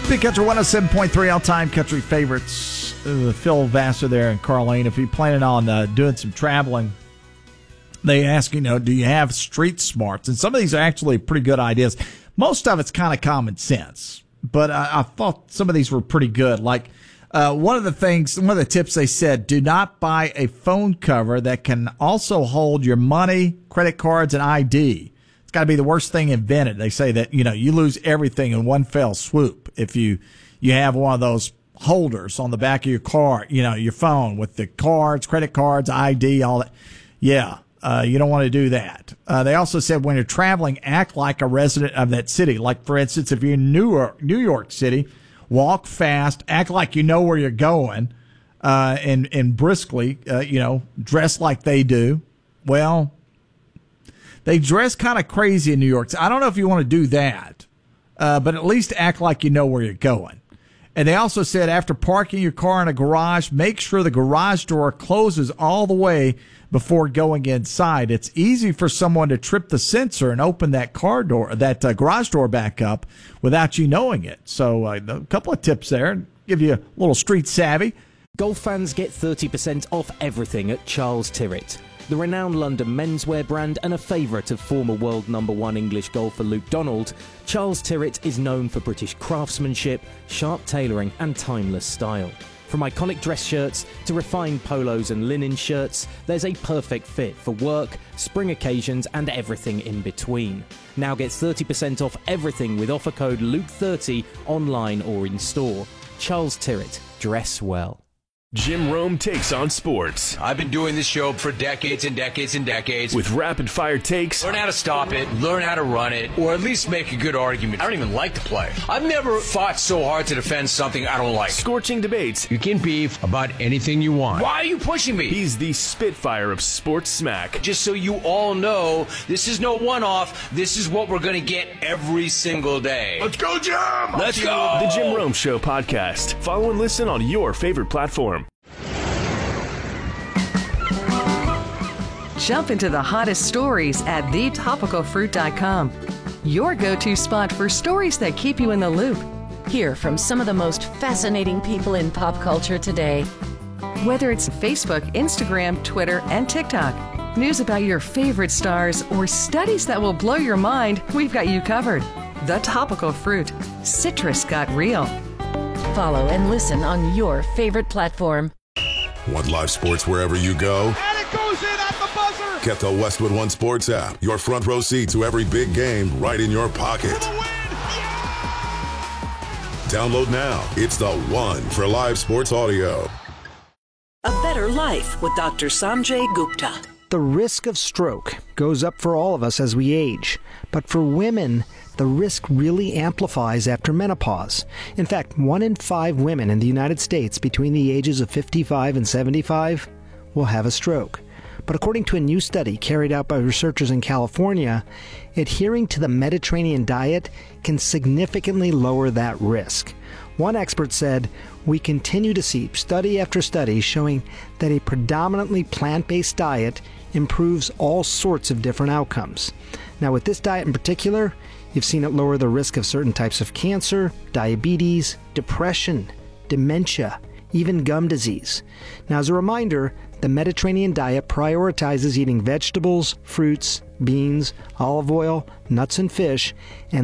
Big Country 107.3 all-time country favorites. Phil Vassar there in Carlene. If you're planning on doing some traveling, they ask, do you have street smarts? And some of these are actually pretty good ideas. Most of it's kind of common sense, but I thought some of these were pretty good. Like one of the tips they said, do not buy a phone cover that can also hold your money, credit cards, and ID. It's got to be the worst thing invented. They say that, you lose everything in one fell swoop if you have one of those holders on the back of your car, your phone with the cards, credit cards, ID, all that. Yeah, you don't want to do that. They also said when you're traveling, act like a resident of that city. Like, for instance, if you're in New York City, walk fast, act like you know where you're going, and briskly, dress like they do. Well, they dress kind of crazy in New York. I don't know if you want to do that, but at least act like you know where you're going. And they also said after parking your car in a garage, make sure the garage door closes all the way before going inside. It's easy for someone to trip the sensor and open that garage door back up without you knowing it. So a couple of tips there, give you a little street savvy. Golf fans get 30% off everything at Charles Tyrwhitt. The renowned London menswear brand and a favourite of former world #1 English golfer Luke Donald, Charles Tyrwhitt is known for British craftsmanship, sharp tailoring and timeless style. From iconic dress shirts to refined polos and linen shirts, there's a perfect fit for work, spring occasions and everything in between. Now get 30% off everything with offer code Luke30 online or in store. Charles Tyrwhitt, dress well. Jim Rome takes on sports. I've been doing this show for decades and decades and decades. With rapid-fire takes. Learn how to stop it, learn how to run it, or at least make a good argument. I don't even like to play. I've never fought so hard to defend something I don't like. Scorching debates. You can beef about anything you want. Why are you pushing me? He's the Spitfire of sports smack. Just so you all know, this is no one-off. This is what we're going to get every single day. Let's go, Jim! Let's go! The Jim Rome Show podcast. Follow and listen on your favorite platform. Jump into the hottest stories at thetopicalfruit.com. Your go-to spot for stories that keep you in the loop. Hear from some of the most fascinating people in pop culture today. Whether it's Facebook, Instagram, Twitter, and TikTok, news about your favorite stars, or studies that will blow your mind, we've got you covered. The Topical Fruit. Citrus got real. Follow and listen on your favorite platform. Want live sports wherever you go? And it goes in at the buzzer! Get the Westwood One Sports app. Your front row seat to every big game right in your pocket. Download now. It's the one for live sports audio. A Better Life with Dr. Sanjay Gupta. The risk of stroke goes up for all of us as we age, but for women, the risk really amplifies after menopause. In fact, 1 in 5 women in the United States between the ages of 55 and 75 will have a stroke. But according to a new study carried out by researchers in California, adhering to the Mediterranean diet can significantly lower that risk. One expert said, "We continue to see study after study showing that a predominantly plant-based diet improves all sorts of different outcomes." Now, with this diet in particular, you've seen it lower the risk of certain types of cancer, diabetes, depression, dementia, even gum disease. Now, as a reminder, the Mediterranean diet prioritizes eating vegetables, fruits, beans, olive oil, nuts, and fish, and